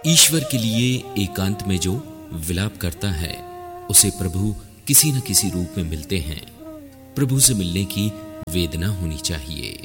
ईश्वर के लिए एकांत में जो विलाप करता है उसे प्रभु किसी न किसी रूप में मिलते हैं। प्रभु से मिलने की वेदना होनी चाहिए।